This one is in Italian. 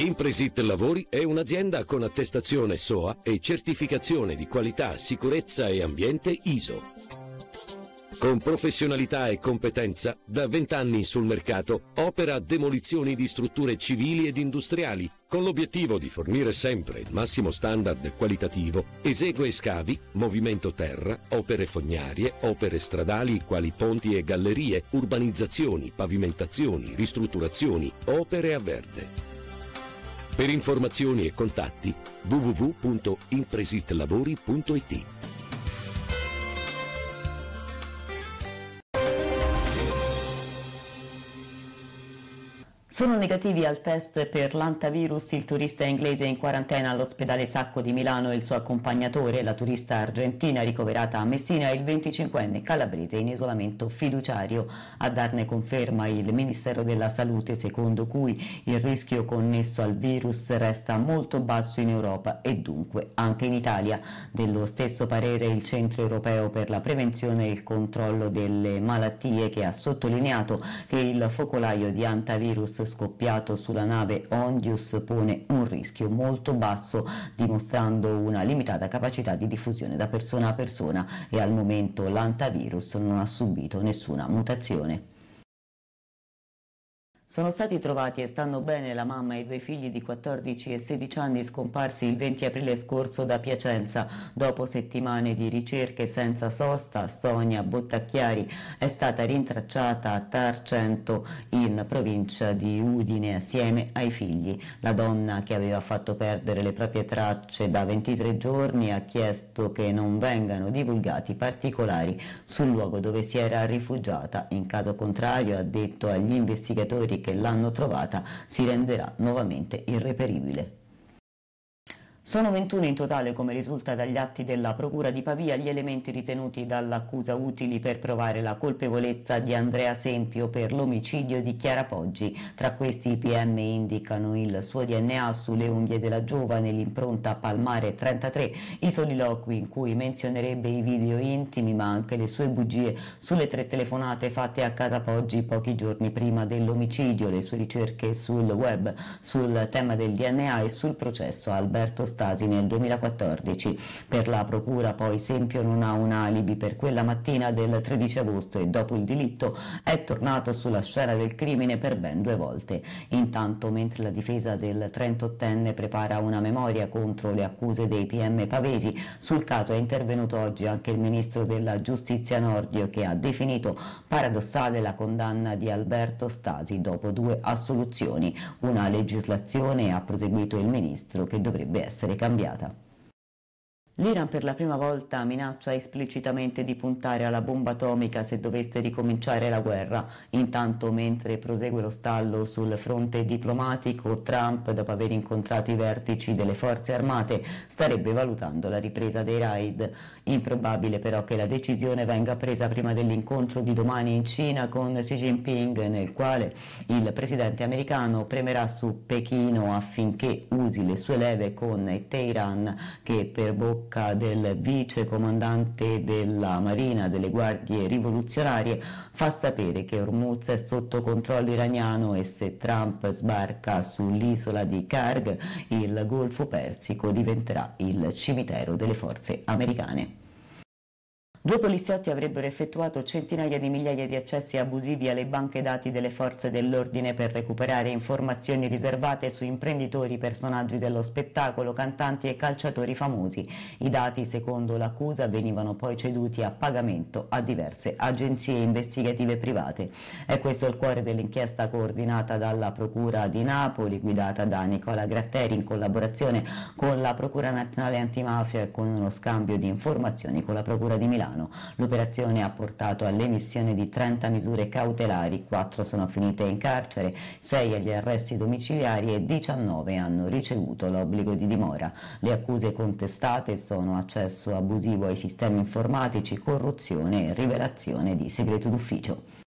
Impresit Lavori è un'azienda con attestazione SOA e certificazione di qualità, sicurezza e ambiente ISO. Con professionalità e competenza, da 20 anni sul mercato, opera demolizioni di strutture civili ed industriali, con l'obiettivo di fornire sempre il massimo standard qualitativo. Esegue scavi, movimento terra, opere fognarie, opere stradali quali ponti e gallerie, urbanizzazioni, pavimentazioni, ristrutturazioni, opere a verde. Per informazioni e contatti www.impresitlavori.it. Sono negativi al test per l'antivirus il turista inglese in quarantena all'ospedale Sacco di Milano e il suo accompagnatore, la turista argentina ricoverata a Messina, e il 25enne calabrese in isolamento fiduciario. A darne conferma il Ministero della Salute, secondo cui il rischio connesso al virus resta molto basso in Europa e dunque anche in Italia. Dello stesso parere il Centro Europeo per la Prevenzione e il Controllo delle Malattie, che ha sottolineato che il focolaio di antivirus scoppiato sulla nave Ondius pone un rischio molto basso, dimostrando una limitata capacità di diffusione da persona a persona, e al momento l'antivirus non ha subito nessuna mutazione. Sono stati trovati e stanno bene la mamma e i due figli di 14 e 16 anni scomparsi il 20 aprile scorso da Piacenza. Dopo settimane di ricerche senza sosta, Sonia Bottacchiari è stata rintracciata a Tarcento, in provincia di Udine, assieme ai figli. La donna, che aveva fatto perdere le proprie tracce da 23 giorni, ha chiesto che non vengano divulgati particolari sul luogo dove si era rifugiata. In caso contrario, ha detto agli investigatori che l'hanno trovata, si renderà nuovamente irreperibile. Sono 21 in totale, come risulta dagli atti della Procura di Pavia, gli elementi ritenuti dall'accusa utili per provare la colpevolezza di Andrea Sempio per l'omicidio di Chiara Poggi. Tra questi i PM indicano il suo DNA sulle unghie della giovane, l'impronta palmare 33, i soliloqui in cui menzionerebbe i video intimi, ma anche le sue bugie sulle 3 telefonate fatte a casa Poggi pochi giorni prima dell'omicidio, le sue ricerche sul web sul tema del DNA e sul processo a Alberto Stasi nel 2014. Per la procura poi Sempio non ha un alibi per quella mattina del 13 agosto e dopo il delitto è tornato sulla scena del crimine per ben 2 volte. Intanto, mentre la difesa del 38enne prepara una memoria contro le accuse dei PM pavesi, sul caso è intervenuto oggi anche il ministro della Giustizia Nordio, che ha definito paradossale la condanna di Alberto Stasi dopo 2 assoluzioni. Una legislazione, ha proseguito il ministro, che dovrebbe essere cambiata. L'Iran per la prima volta minaccia esplicitamente di puntare alla bomba atomica se dovesse ricominciare la guerra. Intanto, mentre prosegue lo stallo sul fronte diplomatico, Trump, dopo aver incontrato i vertici delle forze armate, starebbe valutando la ripresa dei raid. Improbabile però che la decisione venga presa prima dell'incontro di domani in Cina con Xi Jinping, nel quale il presidente americano premerà su Pechino affinché usi le sue leve con Teheran, che per bocca del vice comandante della Marina delle Guardie Rivoluzionarie fa sapere che Hormuz è sotto controllo iraniano e se Trump sbarca sull'isola di Karg, il Golfo Persico diventerà il cimitero delle forze americane. 2 poliziotti avrebbero effettuato centinaia di migliaia di accessi abusivi alle banche dati delle forze dell'ordine per recuperare informazioni riservate su imprenditori, personaggi dello spettacolo, cantanti e calciatori famosi. I dati, secondo l'accusa, venivano poi ceduti a pagamento a diverse agenzie investigative private. È questo il cuore dell'inchiesta coordinata dalla Procura di Napoli, guidata da Nicola Gratteri in collaborazione con la Procura Nazionale Antimafia e con uno scambio di informazioni con la Procura di Milano. L'operazione ha portato all'emissione di 30 misure cautelari, 4 sono finite in carcere, 6 agli arresti domiciliari e 19 hanno ricevuto l'obbligo di dimora. Le accuse contestate sono accesso abusivo ai sistemi informatici, corruzione e rivelazione di segreto d'ufficio.